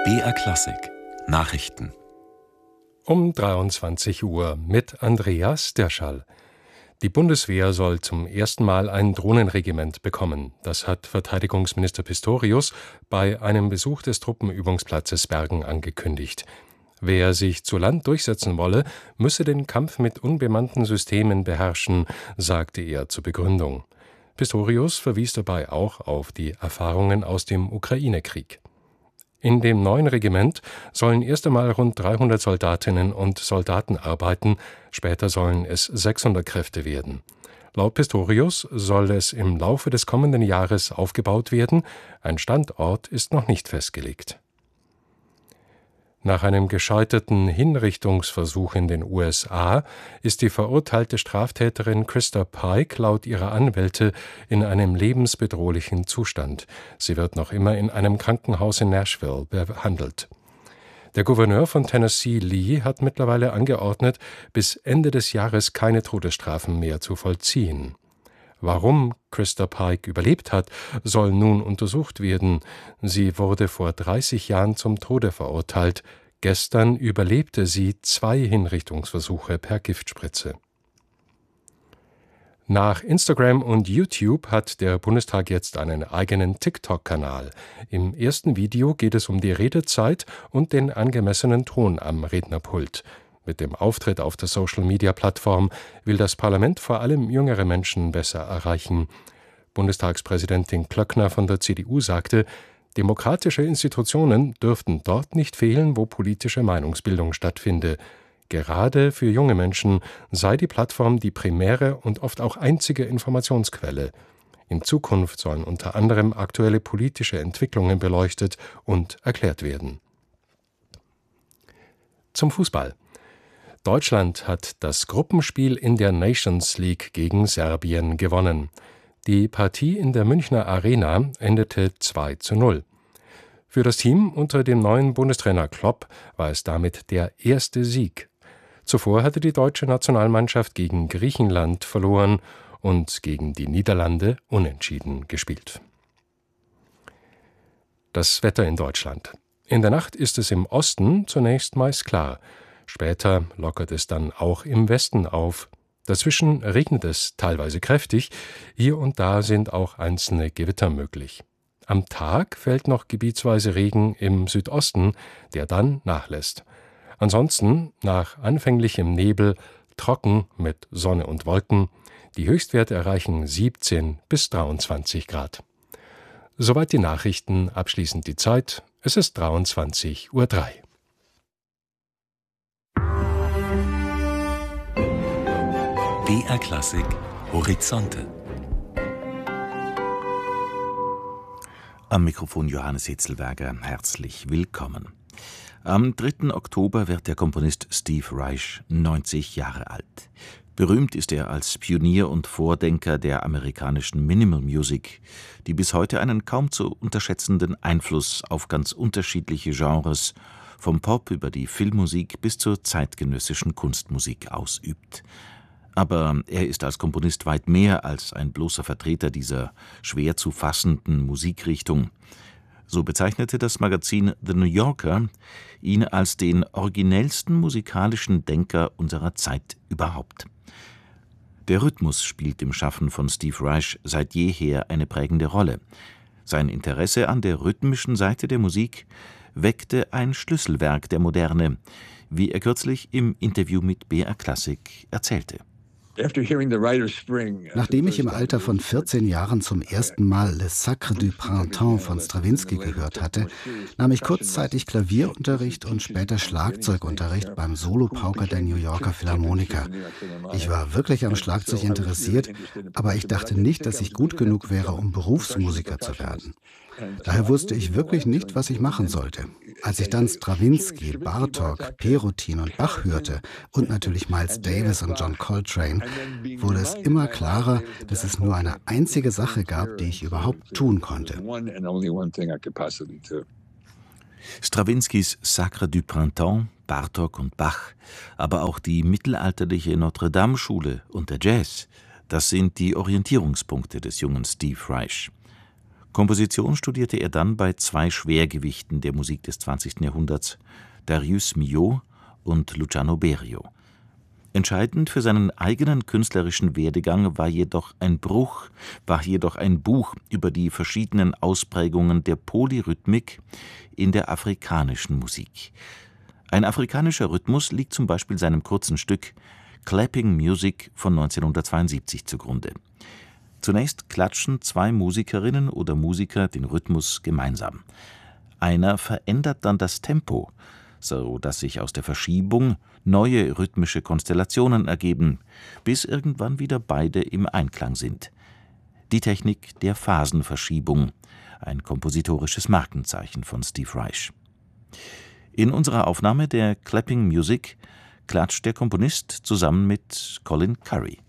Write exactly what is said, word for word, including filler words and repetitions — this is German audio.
B R Klassik Nachrichten Um dreiundzwanzig Uhr mit Andreas Derschall. Die Bundeswehr soll zum ersten Mal ein Drohnenregiment bekommen. Das hat Verteidigungsminister Pistorius bei einem Besuch des Truppenübungsplatzes Bergen angekündigt. Wer sich zu Land durchsetzen wolle, müsse den Kampf mit unbemannten Systemen beherrschen, sagte er zur Begründung. Pistorius verwies dabei auch auf die Erfahrungen aus dem Ukraine-Krieg. In dem neuen Regiment sollen erst einmal rund dreihundert Soldatinnen und Soldaten arbeiten, später sollen es sechshundert Kräfte werden. Laut Pistorius soll es im Laufe des kommenden Jahres aufgebaut werden, ein Standort ist noch nicht festgelegt. Nach einem gescheiterten Hinrichtungsversuch in den U S A ist die verurteilte Straftäterin Krista Pike laut ihrer Anwälte in einem lebensbedrohlichen Zustand. Sie wird noch immer in einem Krankenhaus in Nashville behandelt. Der Gouverneur von Tennessee, Lee, hat mittlerweile angeordnet, bis Ende des Jahres keine Todesstrafen mehr zu vollziehen. Warum Krista Pike überlebt hat, soll nun untersucht werden. Sie wurde vor dreißig Jahren zum Tode verurteilt. Gestern überlebte sie zwei Hinrichtungsversuche per Giftspritze. Nach Instagram und YouTube hat der Bundestag jetzt einen eigenen TikTok-Kanal. Im ersten Video geht es um die Redezeit und den angemessenen Ton am Rednerpult. Mit dem Auftritt auf der Social-Media-Plattform will das Parlament vor allem jüngere Menschen besser erreichen. Bundestagspräsidentin Klöckner von der C D U sagte, demokratische Institutionen dürften dort nicht fehlen, wo politische Meinungsbildung stattfinde. Gerade für junge Menschen sei die Plattform die primäre und oft auch einzige Informationsquelle. In Zukunft sollen unter anderem aktuelle politische Entwicklungen beleuchtet und erklärt werden. Zum Fußball. Deutschland hat das Gruppenspiel in der Nations League gegen Serbien gewonnen. Die Partie in der Münchner Arena endete zwei zu null. Für das Team unter dem neuen Bundestrainer Klopp war es damit der erste Sieg. Zuvor hatte die deutsche Nationalmannschaft gegen Griechenland verloren und gegen die Niederlande unentschieden gespielt. Das Wetter in Deutschland. In der Nacht ist es im Osten zunächst meist klar. Später lockert es dann auch im Westen auf. Dazwischen regnet es teilweise kräftig, hier und da sind auch einzelne Gewitter möglich. Am Tag fällt noch gebietsweise Regen im Südosten, der dann nachlässt. Ansonsten, nach anfänglichem Nebel, trocken mit Sonne und Wolken. Die Höchstwerte erreichen siebzehn bis dreiundzwanzig Grad. Soweit die Nachrichten, abschließend die Zeit. Es ist dreiundzwanzig Uhr drei. B R Klassik Horizonte. Am Mikrofon Johannes Hitzelberger, herzlich willkommen. Am dritten Oktober wird der Komponist Steve Reich neunzig Jahre alt. Berühmt ist er als Pionier und Vordenker der amerikanischen Minimal Music, die bis heute einen kaum zu unterschätzenden Einfluss auf ganz unterschiedliche Genres, vom Pop über die Filmmusik bis zur zeitgenössischen Kunstmusik ausübt. Aber er ist als Komponist weit mehr als ein bloßer Vertreter dieser schwer zu fassenden Musikrichtung. So bezeichnete das Magazin The New Yorker ihn als den originellsten musikalischen Denker unserer Zeit überhaupt. Der Rhythmus spielt im Schaffen von Steve Reich seit jeher eine prägende Rolle. Sein Interesse an der rhythmischen Seite der Musik weckte ein Schlüsselwerk der Moderne, wie er kürzlich im Interview mit B R Klassik erzählte. Nachdem ich im Alter von vierzehn Jahren zum ersten Mal Le Sacre du Printemps von Strawinsky gehört hatte, nahm ich kurzzeitig Klavierunterricht und später Schlagzeugunterricht beim Solopauker der New Yorker Philharmoniker. Ich war wirklich am Schlagzeug interessiert, aber ich dachte nicht, dass ich gut genug wäre, um Berufsmusiker zu werden. Daher wusste ich wirklich nicht, was ich machen sollte. Als ich dann Strawinsky, Bartók, Perutin und Bach hörte und natürlich Miles Davis und John Coltrane, wurde es immer klarer, dass es nur eine einzige Sache gab, die ich überhaupt tun konnte. Strawinskys Sacre du Printemps, Bartók und Bach, aber auch die mittelalterliche Notre-Dame-Schule und der Jazz, das sind die Orientierungspunkte des jungen Steve Reich. Komposition studierte er dann bei zwei Schwergewichten der Musik des zwanzigsten Jahrhunderts, Darius Milhaud und Luciano Berio. Entscheidend für seinen eigenen künstlerischen Werdegang war jedoch ein Bruch, war jedoch ein Buch über die verschiedenen Ausprägungen der Polyrhythmik in der afrikanischen Musik. Ein afrikanischer Rhythmus liegt zum Beispiel seinem kurzen Stück Clapping Music von neunzehnhundertzweiundsiebzig zugrunde. Zunächst klatschen zwei Musikerinnen oder Musiker den Rhythmus gemeinsam. Einer verändert dann das Tempo, so dass sich aus der Verschiebung neue rhythmische Konstellationen ergeben, bis irgendwann wieder beide im Einklang sind. Die Technik der Phasenverschiebung, ein kompositorisches Markenzeichen von Steve Reich. In unserer Aufnahme der Clapping Music klatscht der Komponist zusammen mit Colin Currie.